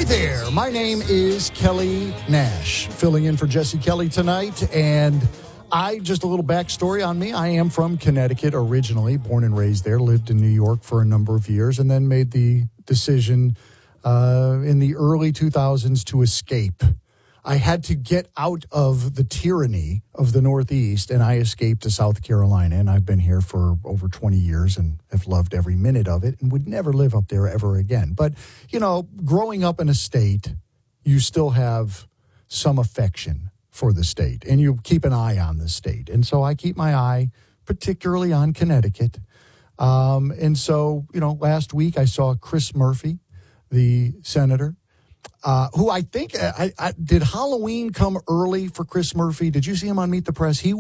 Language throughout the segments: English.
there. My name is Kelly Nash, filling in for Jesse Kelly tonight. And just a little backstory on me. I am from Connecticut originally, born and raised there, lived in New York for a number of years, and then made the decision in the early 2000s to escape. I had to get out of the tyranny of the Northeast, and I escaped to South Carolina. And I've been here for over 20 years and have loved every minute of it and would never live up there ever again. But, you know, growing up in a state, you still have some affection for the state, and you keep an eye on the state. And so I keep my eye particularly on Connecticut. And so, you know, last week I saw Chris Murphy, the senator, who I think, did Halloween come early for Chris Murphy? Did you see him on Meet the Press? He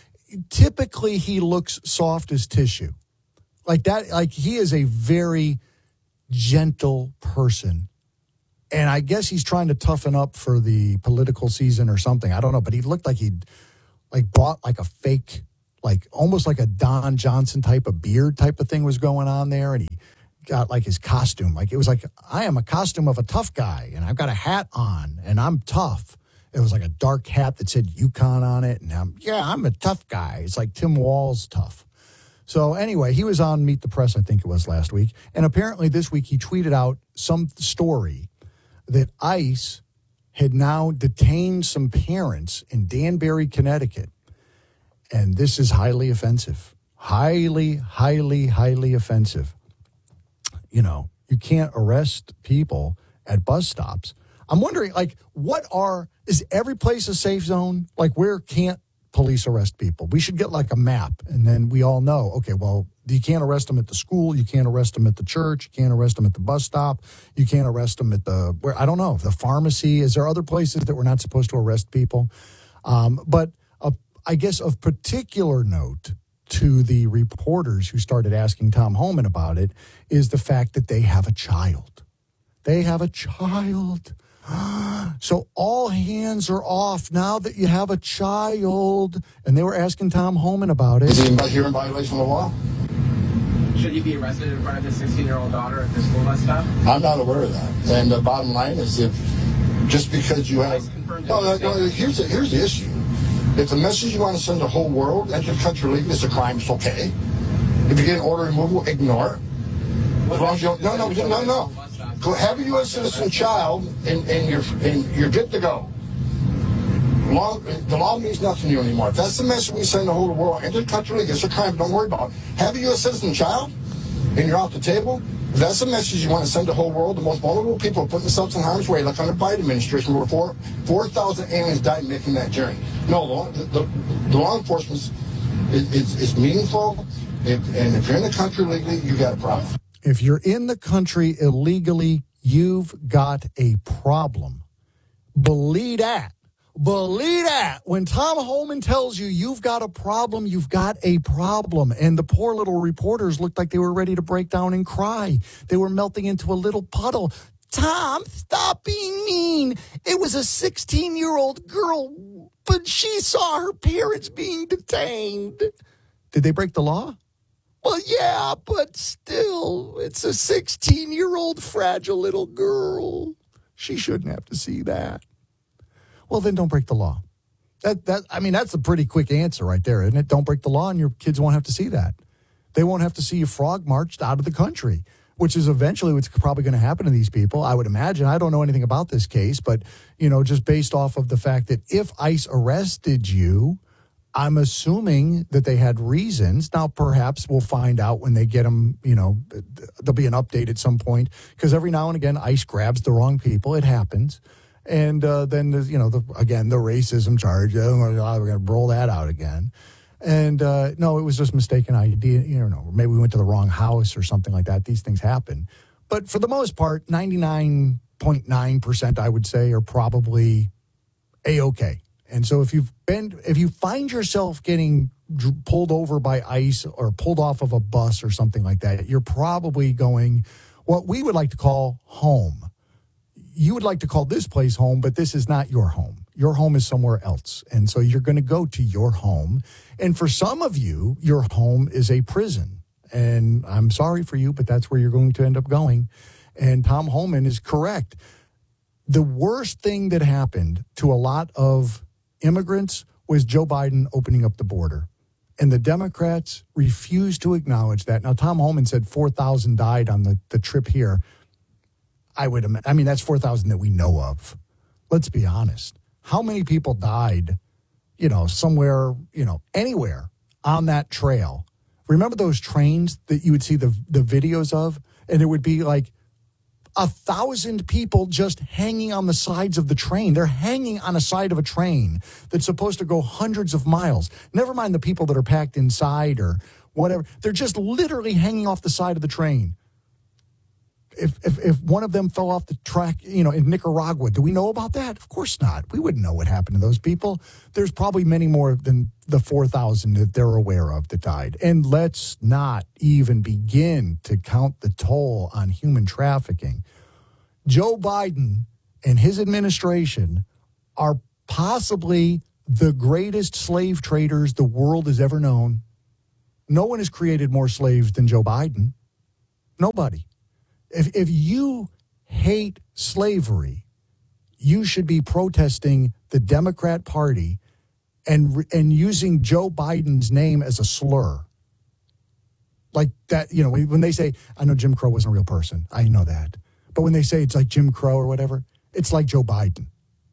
looks soft as tissue. Like that, like he is a very gentle person. And I guess he's trying to toughen up for the political season or something. I don't know, but he looked like he'd brought like a fake, like almost like a Don Johnson type of beard type of thing was going on there. And he got like his costume. Like it was like, I am a costume of a tough guy and I've got a hat on and I'm tough. It was like a dark hat that said Yukon on it. And I'm a tough guy. It's like Tim Walz tough. So anyway, he was on Meet the Press, I think it was last week. And apparently this week he tweeted out some story that ICE had now detained some parents in Danbury, Connecticut. And this is highly offensive. Highly, highly, highly offensive. You know, you can't arrest people at bus stops. I'm wondering, like, is every place a safe zone? Like, where can't police arrest people? We should get, like, a map, and then we all know, okay, well, you can't arrest them at the school, you can't arrest them at the church, you can't arrest them at the bus stop, you can't arrest them at the pharmacy. Is there other places that we're not supposed to arrest people? But I guess of particular note to the reporters who started asking Tom Homan about it is the fact that they have a child. They have a child. So all hands are off now that you have a child. And they were asking Tom Homan about it. Is he here in violation of the law? Should he be arrested in front of his 16-year-old daughter at the school bus stop? I'm not aware of that. And the bottom line is just because you have... Here's the issue. If the message you want to send the whole world, enter the country legally, it's a crime, it's okay. If you get an order removal, ignore it. As long as you don't, no. Go have a U.S. citizen child, and you're good to go. The law means nothing to you anymore. If that's the message we send the whole world, enter the country legally, it's a crime, don't worry about it. Have a U.S. citizen child, and you're off the table. If that's the message you want to send the whole world, the most vulnerable people are putting themselves in harm's way, like under the Biden administration, where 4,000 aliens died making that journey. No, the law enforcement is meaningful, and if you're in the country legally, you got a problem. If you're in the country illegally, you've got a problem. Believe that. Believe that. When Tom Homan tells you you've got a problem, you've got a problem. And the poor little reporters looked like they were ready to break down and cry. They were melting into a little puddle. Tom, stop being mean. It was a 16-year-old girl, but she saw her parents being detained. Did they break the law? Well, yeah, but still, it's a 16-year-old fragile little girl. She shouldn't have to see that. Well, then don't break the law. That's a pretty quick answer right there, isn't it? Don't break the law and your kids won't have to see that. They won't have to see you frog marched out of the country, which is eventually what's probably going to happen to these people, I would imagine. I don't know anything about this case, but, you know, just based off of the fact that if ICE arrested you, I'm assuming that they had reasons. Now, perhaps we'll find out when they get them, you know, there'll be an update at some point, because every now and again, ICE grabs the wrong people. It happens. And then, you know, the racism charge. Oh, my God, we're going to roll that out again. And no, it was just mistaken ID. You know, maybe we went to the wrong house or something like that. These things happen. But for the most part, 99.9%, I would say, are probably A-okay. And so if you find yourself getting pulled over by ICE or pulled off of a bus or something like that, you're probably going what we would like to call home. You would like to call this place home, but this is not your home. Your home is somewhere else. And so you're going to go to your home. And for some of you, your home is a prison. And I'm sorry for you, but that's where you're going to end up going. And Tom Homan is correct. The worst thing that happened to a lot of immigrants was Joe Biden opening up the border. And the Democrats refused to acknowledge that. Now, Tom Homan said 4,000 died on the trip here. That's 4,000 that we know of. Let's be honest. How many people died, somewhere, anywhere on that trail? Remember those trains that you would see the videos of? And it would be like 1,000 people just hanging on the sides of the train. They're hanging on a side of a train that's supposed to go hundreds of miles. Never mind the people that are packed inside or whatever. They're just literally hanging off the side of the train. If one of them fell off the track, in Nicaragua, do we know about that? Of course not. We wouldn't know what happened to those people. There's probably many more than the 4,000 that they're aware of that died. And let's not even begin to count the toll on human trafficking. Joe Biden and his administration are possibly the greatest slave traders the world has ever known. No one has created more slaves than Joe Biden. Nobody. If you hate slavery, you should be protesting the Democrat Party and using Joe Biden's name as a slur. Like that, when they say, I know Jim Crow wasn't a real person. I know that. But when they say it's like Jim Crow or whatever, it's like Joe Biden.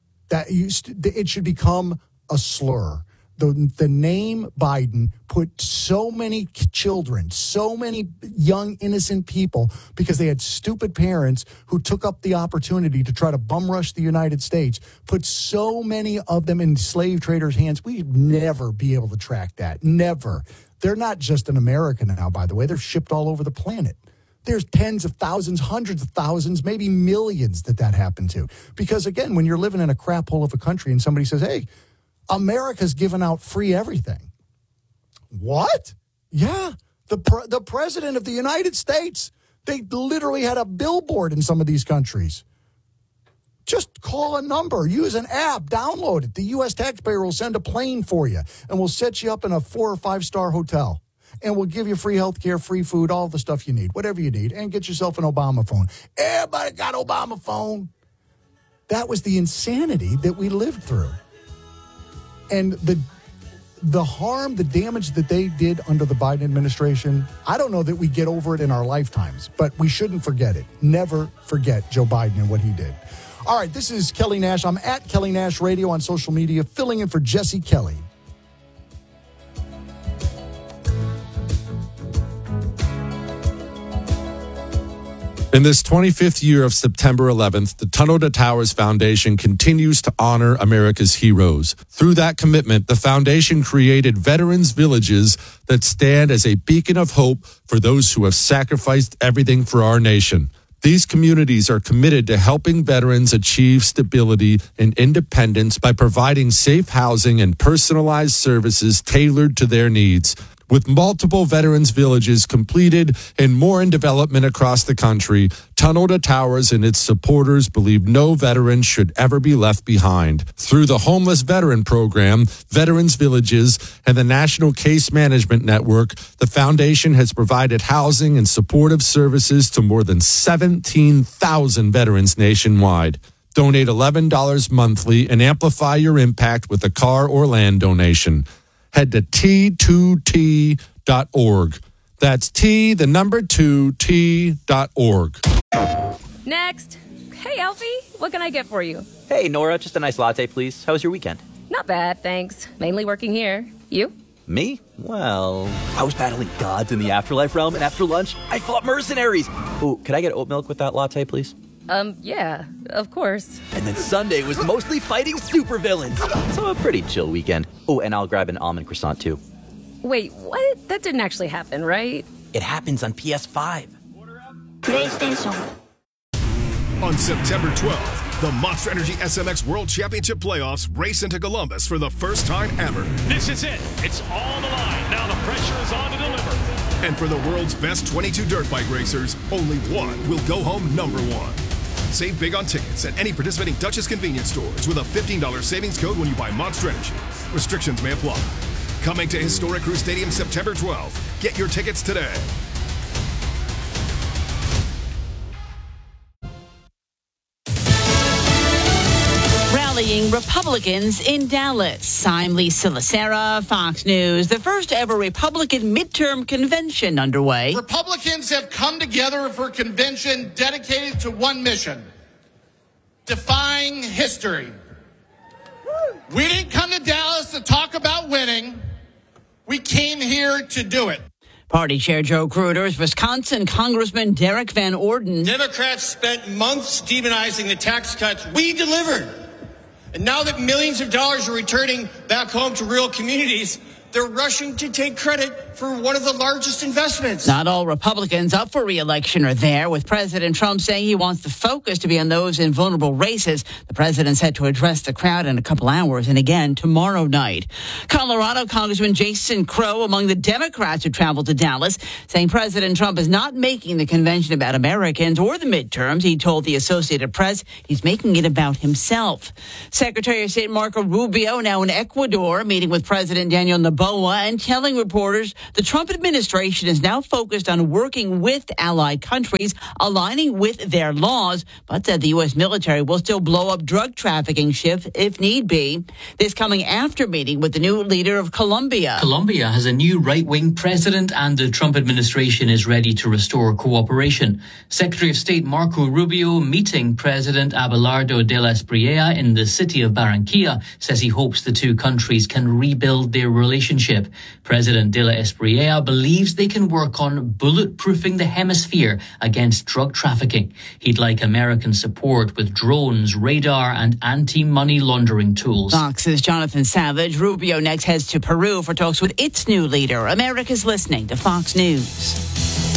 It should become a slur. The name Biden put so many children, so many young, innocent people, because they had stupid parents who took up the opportunity to try to bum rush the United States, put so many of them in slave traders' hands. We'd never be able to track that. Never. They're not just in America now, by the way. They're shipped all over the planet. There's tens of thousands, hundreds of thousands, maybe millions that happened to. Because, again, when you're living in a crap hole of a country and somebody says, hey, America's given out free everything. What? Yeah. The president of the United States, they literally had a billboard in some of these countries. Just call a number, use an app, download it. The U.S. taxpayer will send a plane for you, and we'll set you up in a 4 or 5 star hotel. And we'll give you free health care, free food, all the stuff you need, whatever you need, and get yourself an Obama phone. Everybody got Obama phone. That was the insanity that we lived through. And the harm, the damage that they did under the Biden administration, I don't know that we get over it in our lifetimes, but we shouldn't forget it. Never forget Joe Biden and what he did. All right, this is Kelly Nash. I'm at Kelly Nash Radio on social media, filling in for Jesse Kelly. In this 25th year of September 11th, the Tunnel to Towers Foundation continues to honor America's heroes. Through that commitment, the foundation created Veterans Villages that stand as a beacon of hope for those who have sacrificed everything for our nation. These communities are committed to helping veterans achieve stability and independence by providing safe housing and personalized services tailored to their needs. With multiple veterans villages completed and more in development across the country, Tunnel to Towers and its supporters believe no veteran should ever be left behind. Through the Homeless Veteran Program, Veterans Villages, and the National Case Management Network, the foundation has provided housing and supportive services to more than 17,000 veterans nationwide. Donate $11 monthly and amplify your impact with a car or land donation. Head to T2T.org. That's T2T.org. Next. Hey, Alfie, what can I get for you? Hey, Nora, just a nice latte, please. How was your weekend? Not bad, thanks. Mainly working here. You? Me? Well, I was battling gods in the afterlife realm, and after lunch, I fought mercenaries. Ooh, could I get oat milk with that latte, please? Yeah, of course. And then Sunday was mostly fighting supervillains. So a pretty chill weekend. Oh, and I'll grab an almond croissant, too. Wait, what? That didn't actually happen, right? It happens on PS5. PlayStation. On September 12th, the Monster Energy SMX World Championship Playoffs race into Columbus for the first time ever. This is it. It's all on the line. Now the pressure is on to deliver. And for the world's best 22 dirt bike racers, only one will go home number one. Save big on tickets at any participating Dutchess convenience stores with a $15 savings code when you buy Monster Energy. Restrictions may apply. Coming to Historic Crew Stadium September 12th. Get your tickets today. rallying Republicans in Dallas. I'm Lisa Lacera, Fox News. The first ever Republican midterm convention underway. Republicans have come together for a convention dedicated to one mission: defying history. We didn't come to Dallas to talk about winning. We came here to do it. Party Chair Joe Cruder's Wisconsin Congressman Derek Van Orden. Democrats spent months demonizing the tax cuts we delivered. And now that millions of dollars are returning back home to rural communities, they're rushing to take credit for one of the largest investments. Not all Republicans up for re-election are there, with President Trump saying he wants the focus to be on those in vulnerable races. The president said to address the crowd in a couple hours and again tomorrow night. Colorado Congressman Jason Crow among the Democrats who traveled to Dallas, saying President Trump is not making the convention about Americans or the midterms. He told the Associated Press he's making it about himself. Secretary of State Marco Rubio now in Ecuador, meeting with President Daniel Noboa and telling reporters the Trump administration is now focused on working with allied countries, aligning with their laws, but said the U.S. military will still blow up drug trafficking ships if need be. This coming after meeting with the new leader of Colombia. Colombia has a new right-wing president and the Trump administration is ready to restore cooperation. Secretary of State Marco Rubio meeting President Abelardo de la Espriella in the city of Barranquilla says he hopes the two countries can rebuild their relationship. President de la Espriella believes they can work on bulletproofing the hemisphere against drug trafficking. He'd like American support with drones, radar, and anti-money laundering tools. Fox's Jonathan Savage. Rubio next heads to Peru for talks with its new leader. America's listening to Fox News.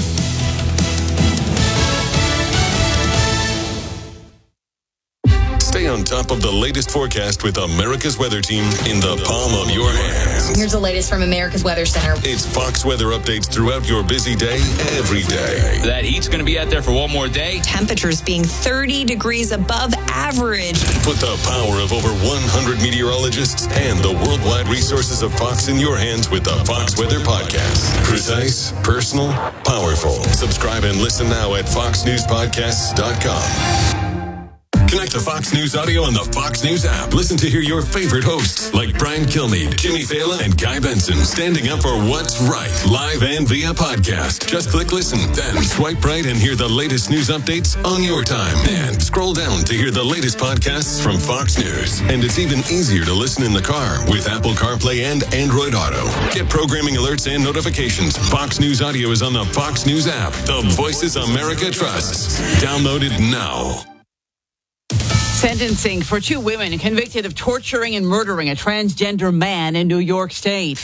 Stay on top of the latest forecast with America's Weather Team in the palm of your hands. Here's the latest from America's Weather Center. It's Fox weather updates throughout your busy day, every day. That heat's going to be out there for one more day. Temperatures being 30 degrees above average. Put the power of over 100 meteorologists and the worldwide resources of Fox in your hands with the Fox Weather Podcast. Precise, personal, powerful. Subscribe and listen now at foxnewspodcasts.com. Connect to Fox News Audio on the Fox News app. Listen to hear your favorite hosts like Brian Kilmeade, Jimmy Fallon, and Guy Benson standing up for what's right, live and via podcast. Just click listen, then swipe right and hear the latest news updates on your time. And scroll down to hear the latest podcasts from Fox News. And it's even easier to listen in the car with Apple CarPlay and Android Auto. Get programming alerts and notifications. Fox News Audio is on the Fox News app. The voices America trusts. Download it now. Sentencing for two women convicted of torturing and murdering a transgender man in New York State.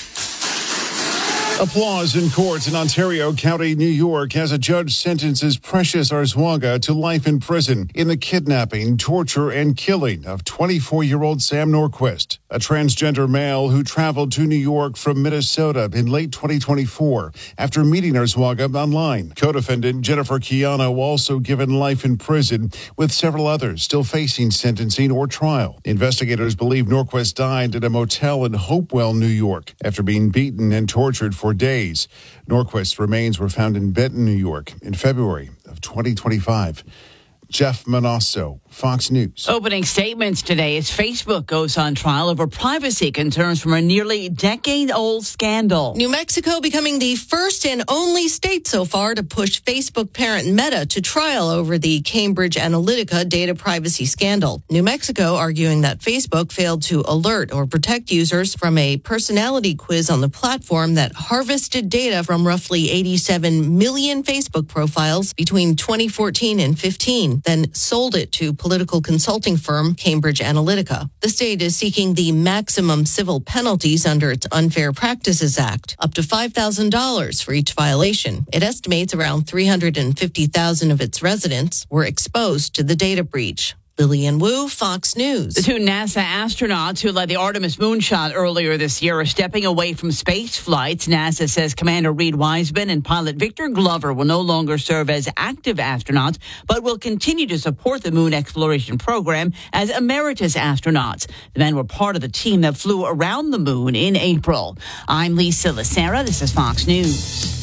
Applause in courts in Ontario County, New York, as a judge sentences Precious Arzwaga to life in prison in the kidnapping, torture, and killing of 24-year-old Sam Norquist, a transgender male who traveled to New York from Minnesota in late 2024 after meeting Arzwaga online. Co-defendant Jennifer Chiano also given life in prison, with several others still facing sentencing or trial. Investigators believe Norquist died at a motel in Hopewell, New York, after being beaten and tortured for days. Norquist's remains were found in Benton, New York in February of 2025. Jeff Manasso, Fox News. Opening statements today as Facebook goes on trial over privacy concerns from a nearly decade-old scandal. New Mexico becoming the first and only state so far to push Facebook parent Meta to trial over the Cambridge Analytica data privacy scandal. New Mexico arguing that Facebook failed to alert or protect users from a personality quiz on the platform that harvested data from roughly 87 million Facebook profiles between 2014 and 15. Then sold it to political consulting firm Cambridge Analytica. The state is seeking the maximum civil penalties under its Unfair Practices Act, up to $5,000 for each violation. It estimates around 350,000 of its residents were exposed to the data breach. Lillian Wu, Fox News. The two NASA astronauts who led the Artemis moonshot earlier this year are stepping away from space flights. NASA says Commander Reed Wiseman and pilot Victor Glover will no longer serve as active astronauts, but will continue to support the moon exploration program as emeritus astronauts. The men were part of the team that flew around the moon in April. I'm Lisa Lacera. This is Fox News.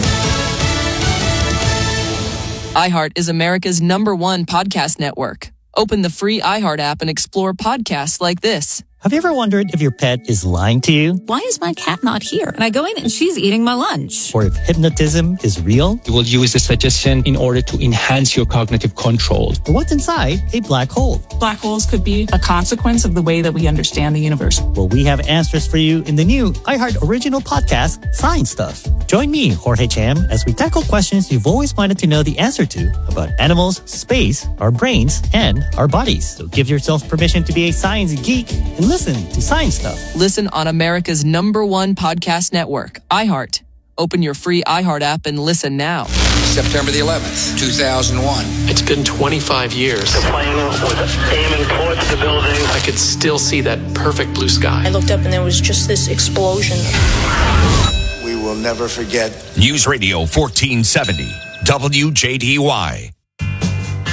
iHeart is America's #1 podcast network. Open the free iHeart app and explore podcasts like this. Have you ever wondered if your pet is lying to you? Why is my cat not here? And I go in and she's eating my lunch. Or if hypnotism is real? You will use the suggestion in order to enhance your cognitive control. Or what's inside a black hole? Black holes could be a consequence of the way that we understand the universe. Well, we have answers for you in the new iHeart original podcast, Science Stuff. Join me, Jorge Cham, as we tackle questions you've always wanted to know the answer to about animals, space, our brains, and our bodies. So give yourself permission to be a science geek and listen to Science Stuff. Listen on America's #1 podcast network, iHeart. Open your free iHeart app and listen now. September the 11th, 2001. It's been 25 years. The plane was aiming towards the building. I could still see that perfect blue sky. I looked up and there was just this explosion. We will never forget. News Radio 1470, WJDY.